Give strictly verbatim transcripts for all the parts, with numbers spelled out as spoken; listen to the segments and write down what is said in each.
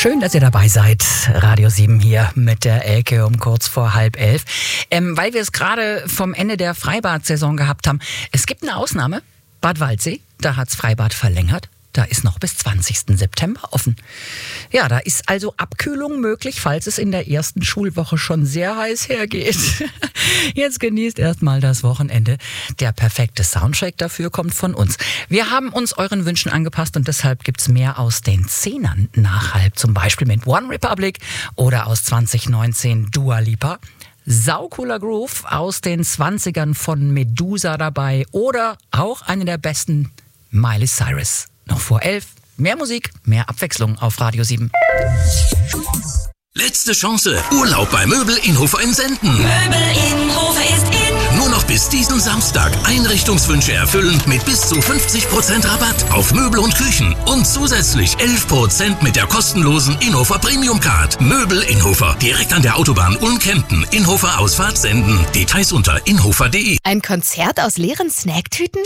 Schön, dass ihr dabei seid. Radio sieben hier mit der Elke um kurz vor halb elf. Ähm, weil wir es gerade vom Ende der Freibad-Saison gehabt haben. Es gibt eine Ausnahme. Bad Waldsee, da hat's Freibad verlängert. Da ist noch bis zwanzigsten September offen. Ja, da ist also Abkühlung möglich, falls es in der ersten Schulwoche schon sehr heiß hergeht. Jetzt genießt erstmal das Wochenende. Der perfekte Soundtrack dafür kommt von uns. Wir haben uns euren Wünschen angepasst und deshalb gibt's mehr aus den Zehnern nach halb. Zum Beispiel mit One Republic oder aus zwanzig neunzehn Dua Lipa. Saucooler Groove aus den zwanzigern von Medusa dabei oder auch eine der besten, Miley Cyrus. Noch vor elf. Mehr Musik, mehr Abwechslung auf Radio sieben. Letzte Chance. Urlaub bei Möbel Inhofer in Senden. Möbel Inhofer ist in. Nur noch bis diesen Samstag. Einrichtungswünsche erfüllen mit bis zu fünfzig Prozent Rabatt auf Möbel und Küchen. Und zusätzlich elf Prozent mit der kostenlosen Inhofer Premium Card. Möbel Inhofer. Direkt an der Autobahn Ulm-Kempten. Inhofer Ausfahrt Senden. Details unter inhofer punkt de. Ein Konzert aus leeren Snacktüten?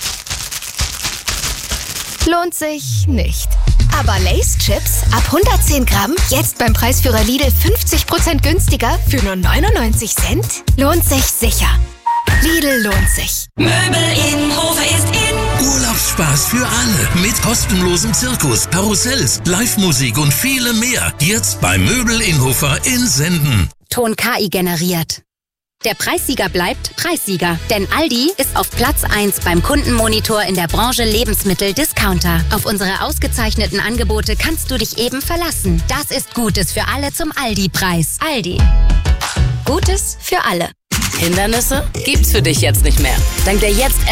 Lohnt sich nicht. Aber Lay's Chips ab hundertzehn Gramm, jetzt beim Preisführer Lidl fünfzig Prozent günstiger für nur neunundneunzig Cent? Lohnt sich sicher. Lidl lohnt sich. Möbel Inhofer ist in. Urlaubsspaß für alle mit kostenlosem Zirkus, Karussells, Live-Musik und vielem mehr. Jetzt bei Möbel Inhofer in Senden. Ton K I generiert. Der Preissieger bleibt Preissieger, denn Aldi ist auf Platz eins beim Kundenmonitor in der Branche Lebensmittel-Discounter. Auf unsere ausgezeichneten Angebote kannst du dich eben verlassen. Das ist Gutes für alle zum Aldi-Preis. Aldi. Gutes für alle. Hindernisse gibt's für dich jetzt nicht mehr. Dank der jetzt